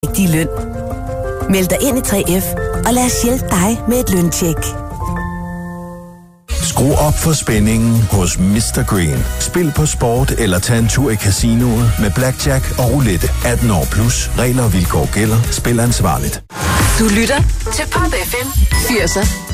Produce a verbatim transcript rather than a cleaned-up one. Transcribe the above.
rigtig løn. Meld dig ind i tre F, og lad os hjælpe dig med et løntjek. Skru op for spændingen hos mister Green. Spil på sport eller tag en tur i casinoet med blackjack og roulette. atten år plus. Regler og vilkår gælder. Spil ansvarligt. Du lytter til Pop F M firserne.